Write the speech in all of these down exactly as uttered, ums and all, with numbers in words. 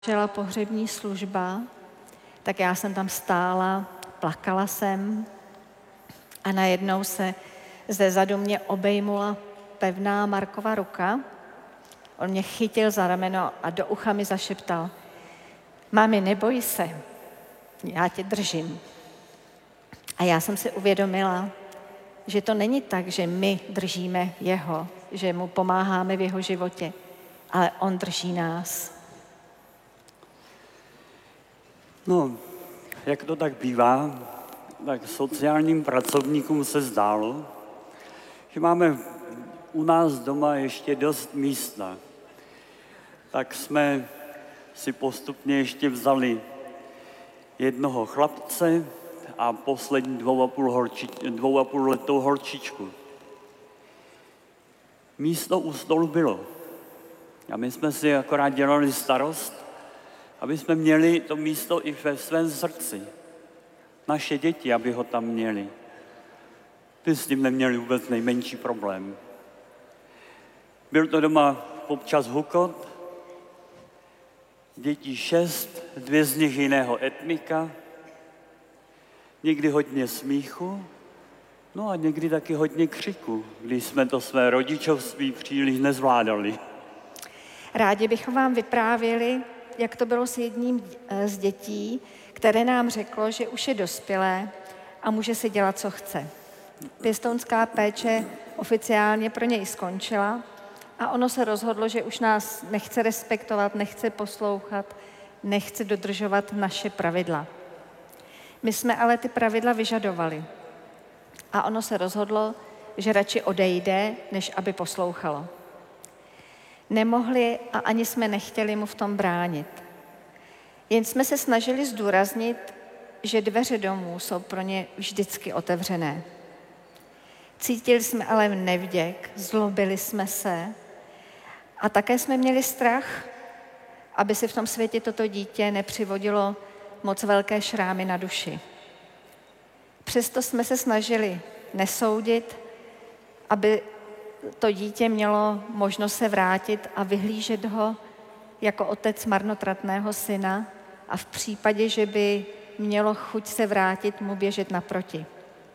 Začala pohřební služba, tak já jsem tam stála, plakala jsem a najednou se zde zadu mě obejmula pevná Markova ruka. On mě chytil za rameno a do ucha mi zašeptal: Mami, neboj se, já tě držím. A já jsem si uvědomila, že to není tak, že my držíme jeho, že mu pomáháme v jeho životě, ale on drží nás. No, jak to tak bývá, tak sociálním pracovníkům se zdálo, že máme u nás doma ještě dost místa. Tak jsme si postupně ještě vzali jednoho chlapce a poslední dvou a půl, horči, dvou a půl letou holčičku. Místo u stolu bylo. A my jsme si akorát dělali starost, aby jsme měli to místo i ve svém srdci. Naše děti, aby ho tam měli. Ty s tím neměli vůbec nejmenší problém. Byl to doma občas hukot, dětí šest, dvě z nich jiného etnika, někdy hodně smíchu, no a někdy taky hodně křiku, když jsme to své rodičovství příliš nezvládali. Rádi bychom vám vyprávěli, jak to bylo s jedním z dětí, které nám řeklo, že už je dospělé a může si dělat, co chce. Pěstounská péče oficiálně pro něj skončila a ono se rozhodlo, že už nás nechce respektovat, nechce poslouchat, nechce dodržovat naše pravidla. My jsme ale ty pravidla vyžadovali a ono se rozhodlo, že radši odejde, než aby poslouchalo. Nemohli a ani jsme nechtěli mu v tom bránit. Jen jsme se snažili zdůraznit, že dveře domů jsou pro ně vždycky otevřené. Cítili jsme ale nevděk, zlobili jsme se a také jsme měli strach, aby si v tom světě toto dítě nepřivodilo moc velké šrámy na duši. Přesto jsme se snažili nesoudit, aby to dítě mělo možnost se vrátit a vyhlížet ho jako otec marnotratného syna a v případě, že by mělo chuť se vrátit, mu běžet naproti.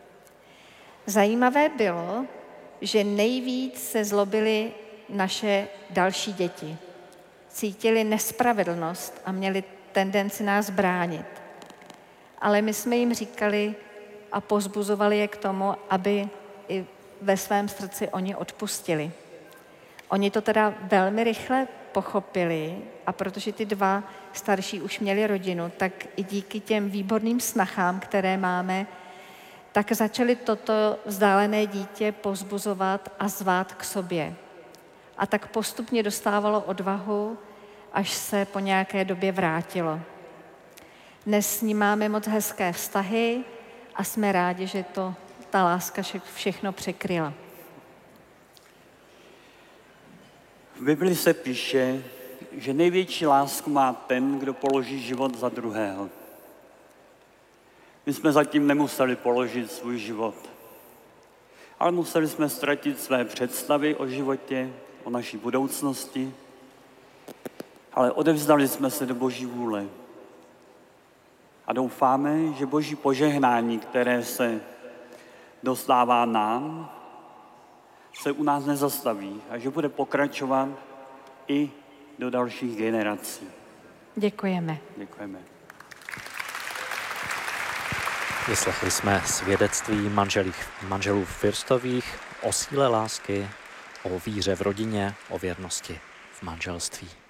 Zajímavé bylo, že nejvíc se zlobily naše další děti. Cítili nespravedlnost a měli tendenci nás bránit. Ale my jsme jim říkali a povzbuzovali je k tomu, aby i ve svém srdci oni odpustili. Oni to teda velmi rychle pochopili a protože ty dva starší už měli rodinu, tak i díky těm výborným snahám, které máme, tak začali toto vzdálené dítě povzbuzovat a zvát k sobě. A tak postupně dostávalo odvahu, až se po nějaké době vrátilo. Dnes s ním máme moc hezké vztahy a jsme rádi, že to ta láska všechno překryla. V Bibli se píše, že největší lásku má ten, kdo položí život za druhého. My jsme zatím nemuseli položit svůj život, ale museli jsme ztratit své představy o životě, o naší budoucnosti, ale odevzdali jsme se do Boží vůle. A doufáme, že Boží požehnání, které se dostává nám, se u nás nezastaví a že bude pokračovat i do dalších generací. Děkujeme. Děkujeme. Vyslechli jsme svědectví manželích, manželů Firstových o síle lásky, o víře v rodině, o věrnosti v manželství.